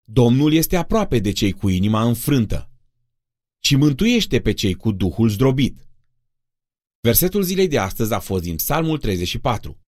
Domnul este aproape de cei cu inima înfrântă și mântuiește pe cei cu duhul zdrobit. Versetul zilei de astăzi a fost din Psalmul 34.